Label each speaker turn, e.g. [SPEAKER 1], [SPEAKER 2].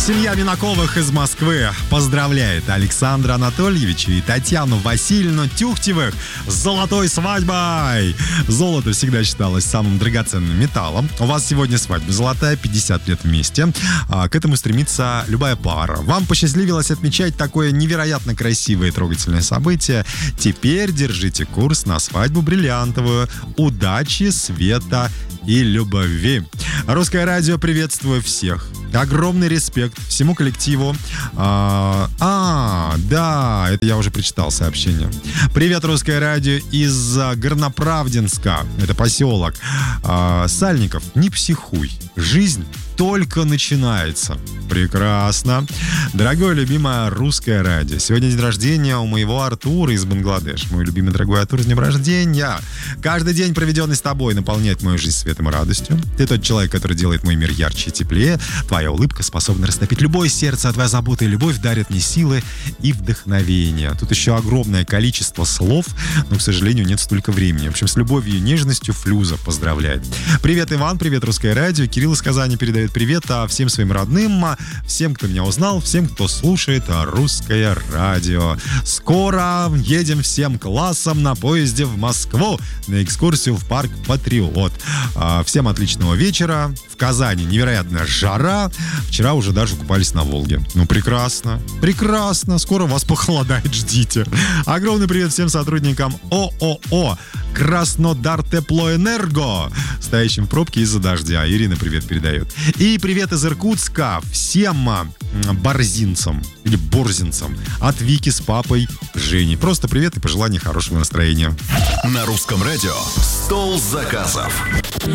[SPEAKER 1] Семья Минаковых из Москвы поздравляет Александра Анатольевича и Татьяну Васильевну Тюхтевых с золотой свадьбой. Золото всегда считалось самым драгоценным металлом. У вас сегодня свадьба золотая, 50 лет вместе. К этому стремится любая пара. Вам посчастливилось отмечать такое невероятно красивое и трогательное событие. Теперь держите курс на свадьбу бриллиантовую. Удачи, света и любви. Русское радио приветствую всех. Огромный респект всему коллективу. Да, это я уже прочитал сообщение. Привет, Русское радио из Горноправдинска. Это поселок. Сальников, не психуй. Жизнь только начинается. Прекрасно. Дорогое, любимое Русское радио. Сегодня день рождения у моего Артура из Бангладеш. Мой любимый, дорогой Артур, с днем рождения. Каждый день, проведенный с тобой, наполняет мою жизнь светом и радостью. Ты тот человек, который делает мой мир ярче и теплее. Твоя улыбка способна растопить любое сердце, а твоя забота и любовь дарят мне силы и вдохновение. Тут еще огромное количество слов, но, к сожалению, нет столько времени. В общем, с любовью и нежностью Флюза поздравляет. Привет, Иван, привет, Русское радио. Кирилл из Казани передает привет всем своим родным, всем, кто меня узнал, всем, кто слушает Русское радио. Скоро едем всем классом на поезде в Москву на экскурсию в парк Патриот. Всем отличного вечера. В Казани невероятная жара. Вчера уже даже купались на Волге. Ну, прекрасно. Прекрасно. Скоро вас похолодает, ждите. Огромный привет всем сотрудникам ООО Краснодар Теплоэнерго, стоящим в пробке из-за дождя. Ирина привет передает. И привет из Иркутска всем борзинцам или борзинцам от Вики с папой Женей. Просто привет и пожелание хорошего настроения.
[SPEAKER 2] На Русском радио «Стол заказов».